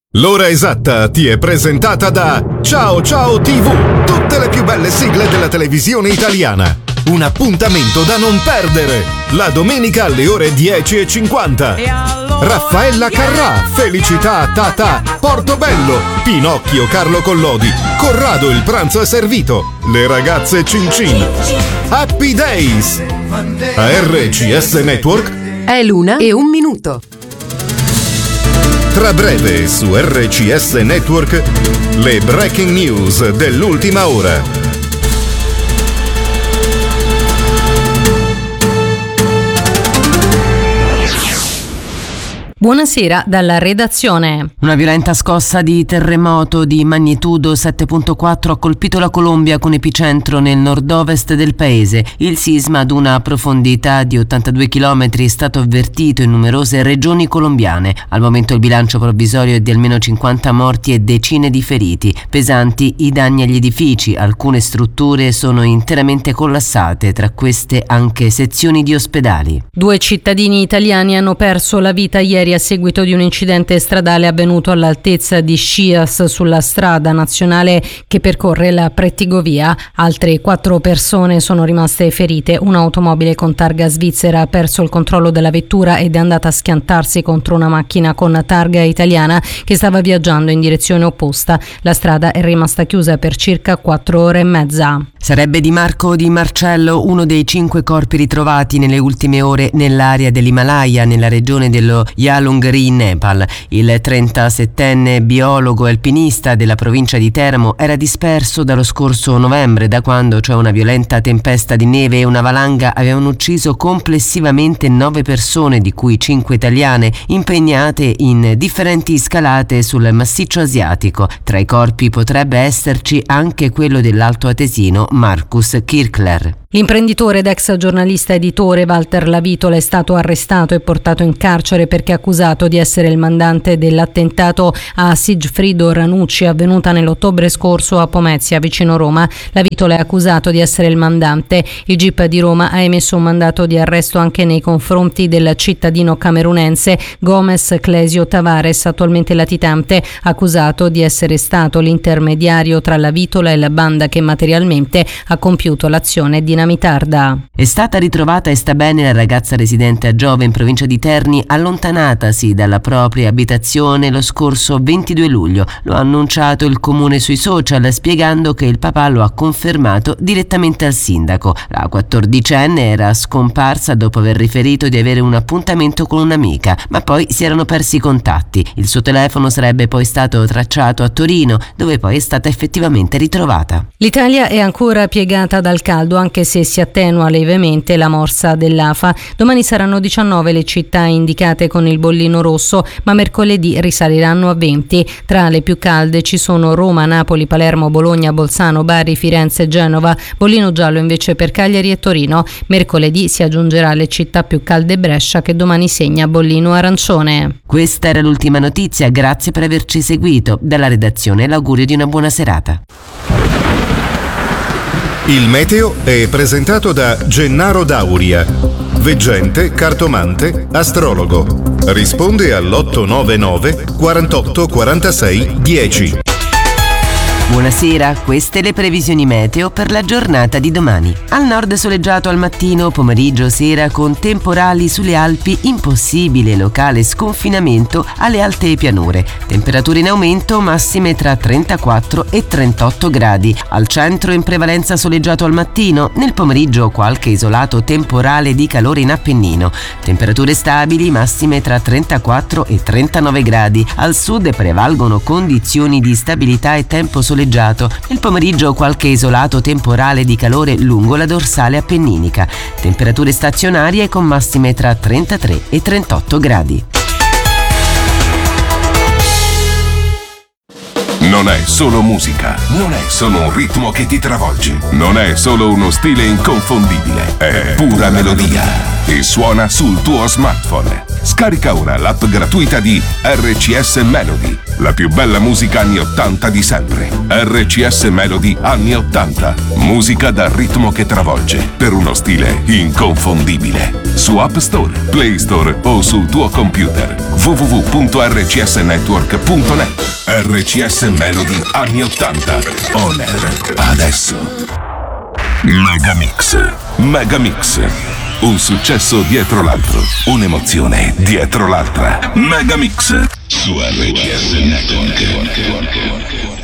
L'ora esatta ti è presentata da Ciao Ciao TV, tutte le più belle sigle della televisione italiana. Un appuntamento da non perdere, la domenica alle ore 10:50. Raffaella Carrà, Felicità Tata, Portobello, Pinocchio Carlo Collodi, Corrado il pranzo è servito, le ragazze Cin Cin. Happy Days. A RCS Network è l'1:01. Tra breve su RCS Network le breaking news dell'ultima ora. Buonasera dalla redazione. Una violenta scossa di terremoto di magnitudo 7.4 ha colpito la Colombia con epicentro nel nord-ovest del paese. Il sisma ad una profondità di 82 km è stato avvertito in numerose regioni colombiane. Al momento il bilancio provvisorio è di almeno 50 morti e decine di feriti. Pesanti i danni agli edifici, alcune strutture sono interamente collassate, tra queste anche sezioni di ospedali. 2 cittadini italiani hanno perso la vita ieri a seguito di un incidente stradale avvenuto all'altezza di Scias sulla strada nazionale che percorre la Prettigovia. Altre 4 persone sono rimaste ferite. Un'automobile con targa svizzera ha perso il controllo della vettura ed è andata a schiantarsi contro una macchina con targa italiana che stava viaggiando in direzione opposta. La strada è rimasta chiusa per circa 4 ore e mezza. Sarebbe di Marco Di Marcello uno dei 5 corpi ritrovati nelle ultime ore nell'area dell'Himalaya, nella regione dello Yalungri in Nepal. Il 37enne biologo alpinista della provincia di Teramo era disperso dallo scorso novembre, da quando, cioè, una violenta tempesta di neve e una valanga avevano ucciso complessivamente 9 persone, di cui 5 italiane, impegnate in differenti scalate sul massiccio asiatico. Tra i corpi potrebbe esserci anche quello dell'altoatesino Marcus Kirchler. L'imprenditore ed ex giornalista editore Walter Lavitola è stato arrestato e portato in carcere perché accusato di essere il mandante dell'attentato a Sigfrido Ranucci avvenuta nell'ottobre scorso a Pomezia, vicino Roma. Lavitola è accusato di essere il mandante. Il GIP di Roma ha emesso un mandato di arresto anche nei confronti del cittadino camerunense Gomes Clesio Tavares, attualmente latitante, accusato di essere stato l'intermediario tra Lavitola e la banda che materialmente ha compiuto l'azione dinamitarda. È stata ritrovata e sta bene la ragazza residente a Giove in provincia di Terni, allontanatasi dalla propria abitazione lo scorso 22 luglio. Lo ha annunciato il comune sui social, spiegando che il papà lo ha confermato direttamente al sindaco. La 14enne era scomparsa dopo aver riferito di avere un appuntamento con un'amica, ma poi si erano persi i contatti. Il suo telefono sarebbe poi stato tracciato a Torino, dove poi è stata effettivamente ritrovata. L'Italia è ancora piegata dal caldo, anche se si attenua lievemente la morsa dell'afa. Domani saranno 19 le città indicate con il bollino rosso, ma mercoledì risaliranno a 20. Tra le più calde ci sono Roma, Napoli, Palermo, Bologna, Bolzano, Bari, Firenze e Genova. Bollino giallo invece per Cagliari e Torino. Mercoledì si aggiungerà alle città più calde Brescia, che domani segna bollino arancione. Questa era l'ultima notizia, grazie per averci seguito. Dalla redazione l'augurio di una buona serata. Il meteo è presentato da Gennaro Dauria, veggente, cartomante, astrologo. Risponde all'899 48 46 10. Buonasera, queste le previsioni meteo per la giornata di domani. Al nord soleggiato al mattino, pomeriggio, sera con temporali sulle Alpi, impossibile locale sconfinamento alle alte pianure. Temperature in aumento, massime tra 34 e 38 gradi. Al centro in prevalenza soleggiato al mattino, nel pomeriggio qualche isolato temporale di calore in Appennino. Temperature stabili, massime tra 34 e 39 gradi. Al sud prevalgono condizioni di stabilità e tempo soleggiato. Nel pomeriggio qualche isolato temporale di calore lungo la dorsale appenninica. Temperature stazionarie con massime tra 33 e 38 gradi. Non è solo musica, non è solo un ritmo che ti travolge, non è solo uno stile inconfondibile, è pura melodia e suona sul tuo smartphone. Scarica ora l'app gratuita di RCS Melody. La più bella musica anni 80 di sempre. RCS Melody anni 80. Musica dal ritmo che travolge, per uno stile inconfondibile. Su App Store, Play Store o sul tuo computer. www.rcsnetwork.net. RCS Melody anni 80. On air. Adesso. Megamix. Un successo dietro l'altro. Un'emozione dietro l'altra. Megamix. Su RCS Network.